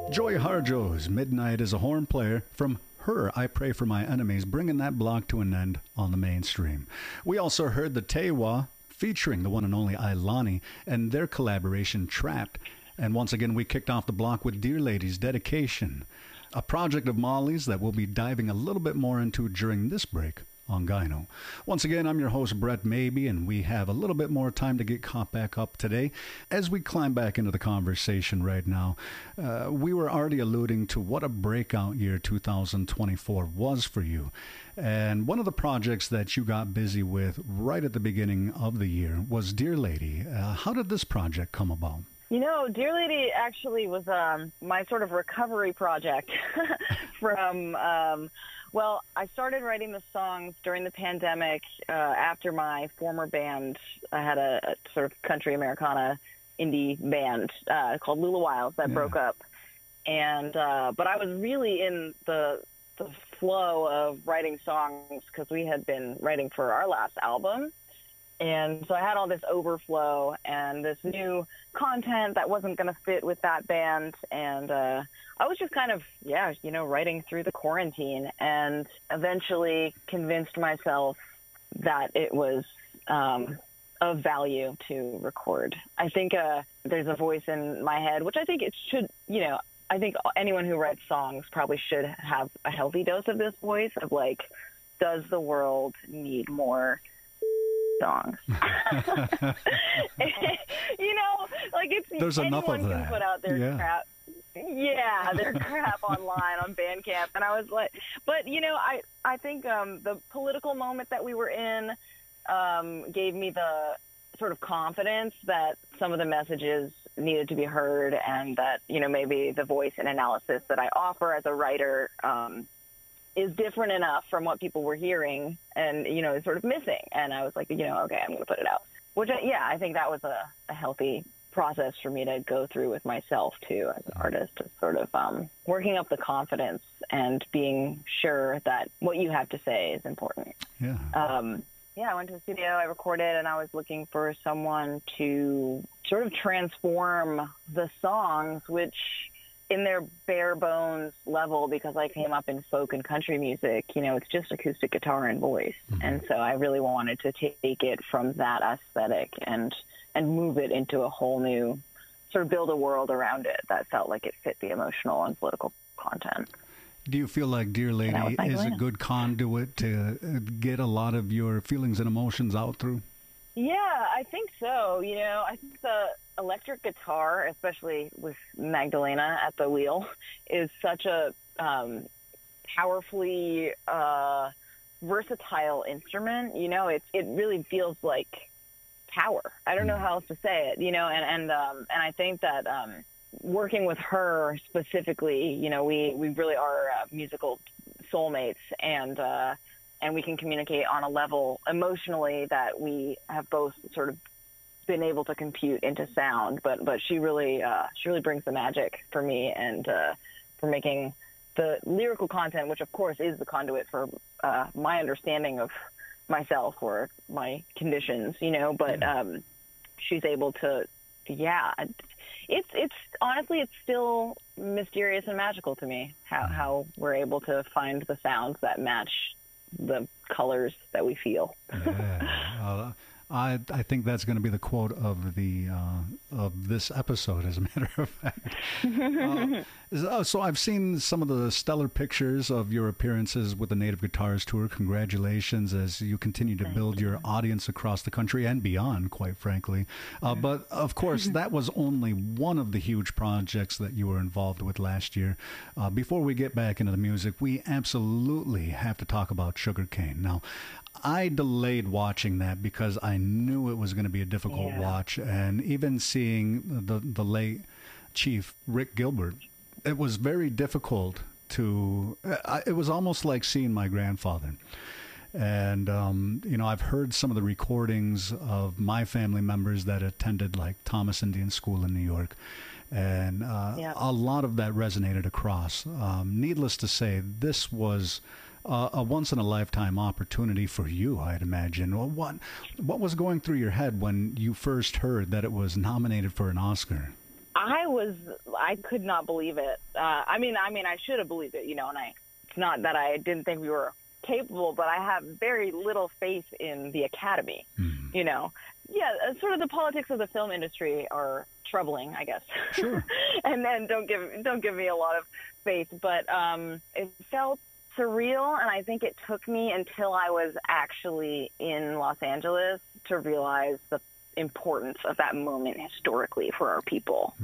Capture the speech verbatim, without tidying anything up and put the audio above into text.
Joy Harjo's Midnight is a Horn Player from her I Pray for My Enemies, bringing that block to an end on the mainstream. We also heard the Tewa featuring the one and only Ailani and their collaboration Trapped. And once again, we kicked off the block with Dear Lady's Dedication, a project of Molly's that we'll be diving a little bit more into during this break on Gyno. Once again, I'm your host, Brett Maybe, and we have a little bit more time to get caught back up today. As we climb back into the conversation right now, uh, we were already alluding to what a breakout year two thousand twenty-four was for you. And one of the projects that you got busy with right at the beginning of the year was Dear Lady. Uh, how did this project come about? You know, Dear Lady actually was um, my sort of recovery project from... Um, Well, I started writing the songs during the pandemic uh, after my former band. I had a, a sort of country Americana indie band uh, called Lula Wiles that yeah. broke up. And uh, but I was really in the the flow of writing songs because we had been writing for our last album. And so I had all this overflow and this new content that wasn't going to fit with that band. And uh, I was just kind of, yeah, you know, writing through the quarantine and eventually convinced myself that it was um, of value to record. I think uh, there's a voice in my head, which I think it should, you know, I think anyone who writes songs probably should have a healthy dose of this voice of like, does the world need more songs? You know, like it's there's enough of anyone that. Can put out their yeah. crap. Yeah, their crap online on Bandcamp, and I was like, but you know, I I think um, the political moment that we were in um, gave me the sort of confidence that some of the messages needed to be heard, and that you know maybe the voice and analysis that I offer as a writer Um, is different enough from what people were hearing and, you know, is sort of missing. And I was like, you know, okay, I'm going to put it out. Which, I, yeah, I think that was a, a healthy process for me to go through with myself, too, as an artist, is sort of um, working up the confidence and being sure that what you have to say is important. Yeah. Um, yeah, I went to the studio, I recorded, and I was looking for someone to sort of transform the songs, which in their bare bones level, because I came up in folk and country music, you know, it's just acoustic guitar and voice. Mm-hmm. And so I really wanted to take it from that aesthetic and and move it into a whole new, sort of build a world around it that felt like it fit the emotional and political content. Do you feel like Dear Lady is a good conduit to get a lot of your feelings and emotions out through? Yeah, I think so. You know, I think the electric guitar, especially with Magdalena at the wheel, is such a um, powerfully uh, versatile instrument. You know, it it really feels like power. I don't know how else to say it. You know, and and um, and I think that um, working with her specifically, you know, we we really are uh, musical soulmates, and uh, and we can communicate on a level emotionally that we have both sort of been able to compute into sound, but but she really uh, she really brings the magic for me and uh, for making the lyrical content, which of course is the conduit for uh, my understanding of myself or my conditions, you know. But um, she's able to, yeah. It's it's honestly it's still mysterious and magical to me how how we're able to find the sounds that match the colors that we feel. Yeah. Uh, I I think that's going to be the quote of the uh, of this episode, as a matter of fact. uh, so I've seen some of the stellar pictures of your appearances with the Native Guitars Tour. Congratulations as you continue to Thank build you. your audience across the country and beyond, quite frankly. Uh, but of course, that was only one of the huge projects that you were involved with last year. Uh, before we get back into the music, we absolutely have to talk about Sugarcane. Now, I delayed watching that because I knew it was going to be a difficult yeah. watch, and even seeing the the late Chief Rick Gilbert, it was very difficult to. Uh, it was almost like seeing my grandfather. And um, you know, I've heard some of the recordings of my family members that attended like Thomas Indian School in New York, and uh, yeah. a lot of that resonated across. Um, needless to say, this was uh, a once-in-a-lifetime opportunity for you, I'd imagine. Well, what what was going through your head when you first heard that it was nominated for an Oscar? I I was, I could not believe it. Uh, I mean, I mean, I should have believed it, you know, and I, it's not that I didn't think we were capable, but I have very little faith in the Academy, mm. you know. Yeah, sort of the politics of the film industry are troubling, I guess. Sure. and then don't give don't give me a lot of faith, but um, it felt surreal, and I think it took me until I was actually in Los Angeles to realize the importance of that moment historically for our people.